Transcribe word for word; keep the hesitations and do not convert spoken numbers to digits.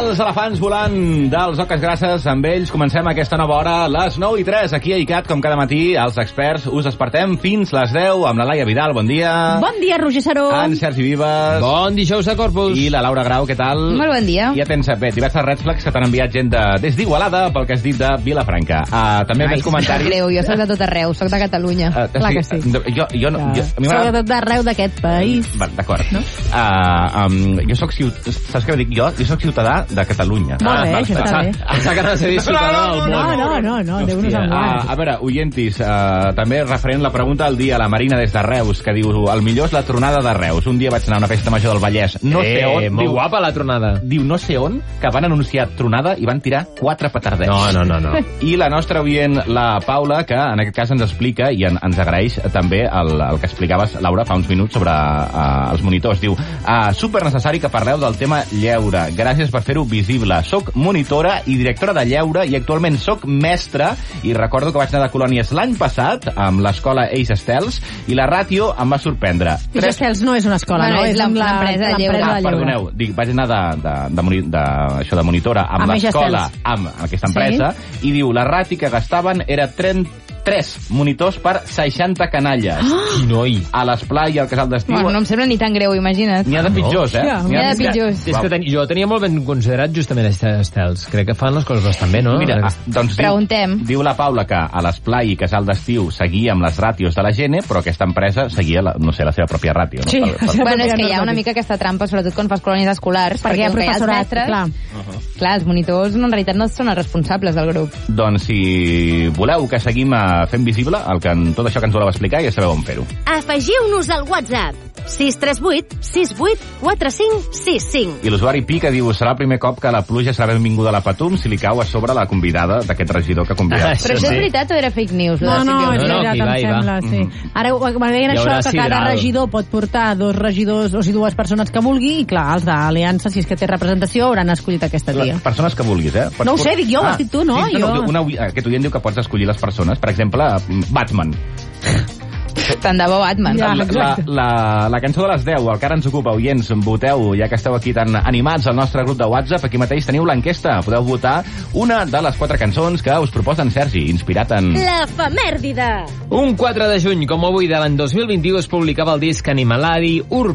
Els elefants volant dels Oques Grasses, amb ells comencem aquesta nova hora, les nou i tres, aquí a ICAT, com cada matí, els experts us despertem fins les deu, amb la Laia Vidal, bon dia. Bon dia, Roger Saró. En Sergi Vives. Bon dijous de Corpus. I la Laura Grau, què tal? Molt bon dia. Ja tens bé, diverses red flags que t'han enviat gent de, des d'Igualada pel que has dit de Vilafranca. Uh, també Ai, més comentaris. Greu, jo soc de tot arreu, soc de Catalunya. Uh, Clar que sí. Jo, jo, no, jo, soc de tot arreu d'aquest país. Va, d'acord. No? Uh, um, jo soc ciutadà, saps què dic jo? Jo soc ciutadà de Catalunya. Molt bé, això està bé. Pensava que no s'ha dit ciutadà del món. No, no, no, no, Déu-nos en guard. A veure, oientis, uh, també referent la pregunta del dia, la Marina des de Reus, que diu, el millor és la tronada de Reus. Un dia vaig anar a una festa major del Vallès, no eh, sé on. Molt diu, guapa la tronada. Diu, no sé on, que van anunciar tronada i van tirar quatre petardets. No, no, no, no. I la nostra oient, la Paula, que en aquest cas ens explica i en, ens agraeix també el, el que explicaves, Laura, fa uns minuts sobre uh, els monitors. Diu, uh, super necessari que parleu del tema lleure. Gràcies per fer-ho visible. Soc monitora i directora de lleure i actualment soc mestra i recordo que vaig anar de colònies l'any passat amb l'escola Eix Estels i la ràtio em va sorprendre. Eix Estels no és una escola, bueno, no? És l'empresa de lleure. Ah, perdoneu, dic, vaig anar de, de, de, de, de, això, de monitora amb, amb l'escola, amb aquesta empresa, sí? I diu, la ràtio que gastaven era trenta-tres monitors per seixanta canalles. Oh! Noi. A l'esplai i al casal d'estiu. Bueno, no em sembla ni tan greu, imagina't. N'hi ha de pitjors, eh? N'hi ha de pitjors. És que ten, jo tenia molt ben considerat justament Estels. Crec que fan les coses bastant bé, no? Mira, doncs preguntem. Diu, diu la Paula que a l'esplai i casal d'estiu seguia amb les ràtios de la Gene, però aquesta empresa seguia, la, no sé, la seva pròpia ràtio. No? Sí. Per, per... Bueno, és que hi ha una mica aquesta trampa, sobretot quan fas colònies escolars, perquè hi ha professorat, mestres, clar. Uh-huh. Clar, els monitors en realitat no són els responsables del grup. Doncs si voleu que seguim fent visible el que, tot això que ens voleu explicar, ja sabeu on fer-ho. Afegiu-nos al WhatsApp sis tres vuit sis vuit quatre cinc sis cinc. I l'usuari Pica diu, serà el primer cop que la pluja serà benvinguda a la Patum si li cau a sobre la convidada d'aquest regidor que ha convidat. Ah, Però això és veritat o era fake news? No, no, és no, no, veritat, no, em va, sembla, va. sí. Ara m'agradaria això, que cada sidral. regidor pot portar dos regidors o si dues persones que vulgui, i clar, els d'Aliança, si és que té representació, hauran escollit aquesta tia. Les persones que vulguis, eh? Pots No ho sé, dic jo, ho ah, has dit tu, no? Sí, Jo. no, una, aquest oient diu que pots escollir les persones. Per exemple, Batman. Tant de bo Batman. Ja. La, la, la, la cançó de les deu, el que ara ens ocupa, oients, voteu, ja que esteu aquí tan animats al nostre grup de WhatsApp, aquí mateix teniu l'enquesta. Podeu votar una de les quatre cançons que us proposa en Sergi, inspirat en... L'efemèrdide. Un quatre de juny, com avui de l'any dos mil vint-i-u, es publicava el disc Animalari Urban.